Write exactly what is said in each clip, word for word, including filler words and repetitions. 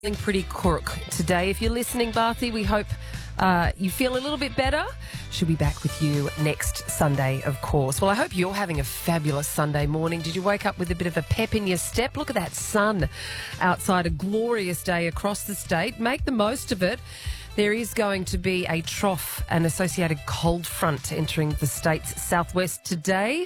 Feeling pretty crook today. If you're listening, Barthy, we hope uh, you feel a little bit better. She'll be back with you next Sunday, of course. Well, I hope you're having a fabulous Sunday morning. Did you wake up with a bit of a pep in your step? Look at that sun outside, a glorious day across the state. Make the most of it. There is going to be a trough and associated cold front entering the state's southwest today.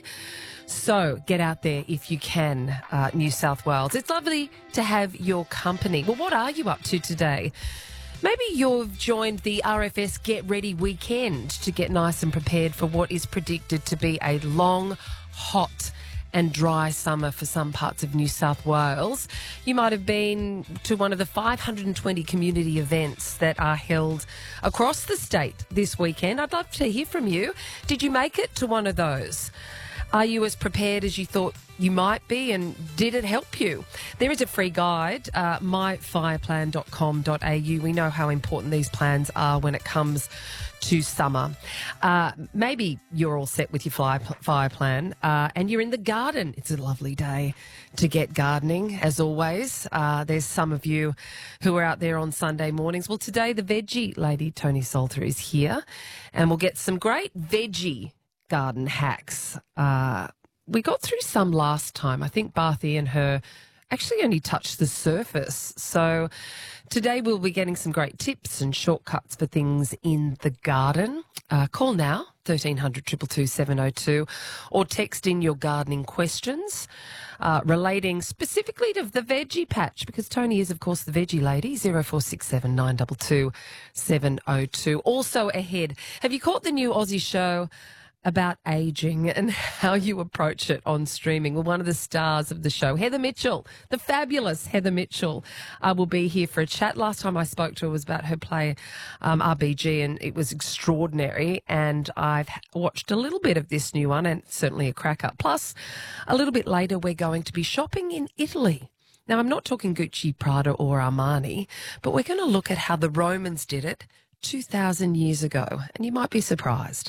So get out there if you can, uh, New South Wales. It's lovely to have your company. Well, what are you up to today? Maybe you've joined the R F S Get Ready weekend to get nice and prepared for what is predicted to be a long, hot and dry summer for some parts of New South Wales. You might have been to one of the five hundred twenty community events that are held across the state this weekend. I'd love to hear from you. Did you make it to one of those? Are you as prepared as you thought you might be, and did it help you? There is a free guide, uh, my fire plan dot com dot a u. We know how important these plans are when it comes to summer. Uh, maybe you're all set with your fire, fire plan uh, and you're in the garden. It's a lovely day to get gardening, as always. Uh, there's some of you who are out there on Sunday mornings. Well, today the veggie lady, Tony Salter, is here, and we'll get some great veggie garden hacks. Uh, we got through some last time. I think Barthy and her actually only touched the surface. So today we'll be getting some great tips and shortcuts for things in the garden. Uh, call now, thirteen hundred, two two two, seven oh two, or text in your gardening questions uh, relating specifically to the veggie patch, because Tony is, of course, the veggie lady. zero four six seven, nine two two, seven oh two. Also ahead, have you caught the new Aussie show about ageing and how you approach it on streaming? Well, one of the stars of the show, Heather Mitchell, the fabulous Heather Mitchell, uh, will be here for a chat. Last time I spoke to her was about her play um, R B G, and it was extraordinary. And I've watched a little bit of this new one, and certainly a cracker. Plus, a little bit later, we're going to be shopping in Italy. Now, I'm not talking Gucci, Prada or Armani, but we're going to look at how the Romans did it two thousand years ago, and you might be surprised.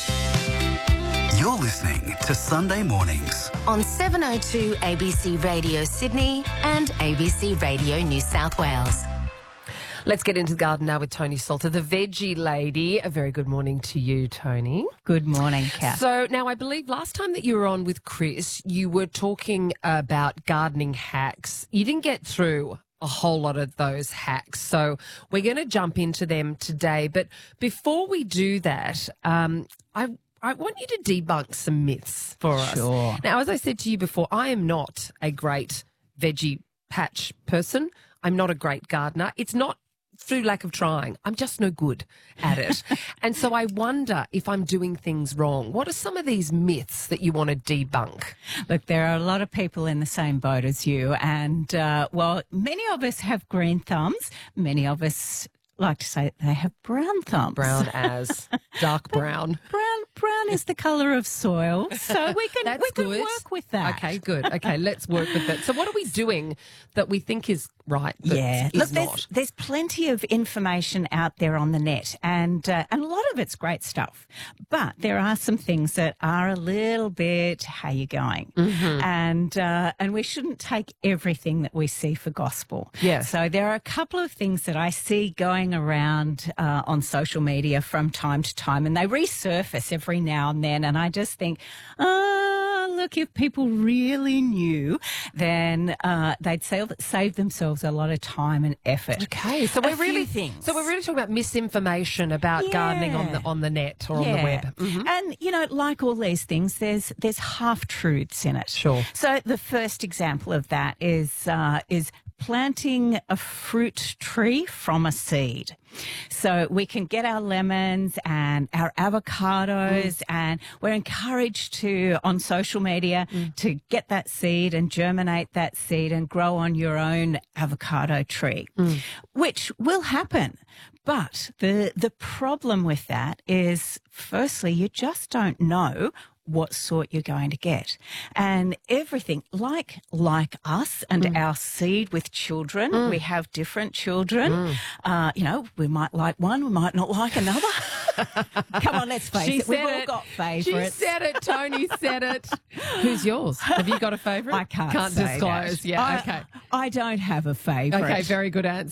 You're listening to Sunday Mornings on seven oh two A B C Radio Sydney and A B C Radio New South Wales. Let's get into the garden now with Tony Salter, the veggie lady. A very good morning to you, Tony. Good morning, Kath. So now I believe last time that you were on with Chris, you were talking about gardening hacks. You didn't get through a whole lot of those hacks, so we're going to jump into them today. But before we do that, um, I I want you to debunk some myths for us. Sure. Now, as I said to you before, I am not a great veggie patch person. I'm not a great gardener. It's not through lack of trying. I'm just no good at it. And so I wonder if I'm doing things wrong. What are some of these myths that you want to debunk? Look, there are a lot of people in the same boat as you. And, uh, well, many of us have green thumbs. Many of us like to say they have brown thumbs. Brown as dark brown. Brown brown is the colour of soil, so we can That's we can good. work with that. Okay, good. Okay, let's work with it. So what are we doing that we think is right? But Yeah, is look, there's, not? there's plenty of information out there on the net, and uh, and a lot of it's great stuff. But there are some things that are a little bit, how you going? Mm-hmm. And uh, and we shouldn't take everything that we see for gospel. Yeah. So there are a couple of things that I see going around uh, on social media from time to time, and they resurface every now and then, and I just think, oh, look, if people really knew, then uh, they'd save, save themselves a lot of time and effort. Okay, so A we're really few things. So we're really talking about misinformation about Yeah. gardening on the on the net or on the Yeah. web. Mhm. And, you know, like all these things, there's there's half-truths in it. Sure. So the first example of that is uh, is planting a fruit tree from a seed. So we can get our lemons and our avocados, mm. and we're encouraged to, on social media, mm. to get that seed and germinate that seed and grow on your own avocado tree, mm. which will happen. But the the problem with that is, firstly, you just don't know what sort you're going to get. And everything, like like us and mm. our seed with children, mm. we have different children. Mm. Uh, you know, we might like one, we might not like another. Come on, let's face she it. We've all it. got favourites. She said it, Tony said it. Who's yours? Have you got a favourite? I can't Can't say disclose. that. Yeah, I, okay. I don't have a favourite. Okay, very good answer.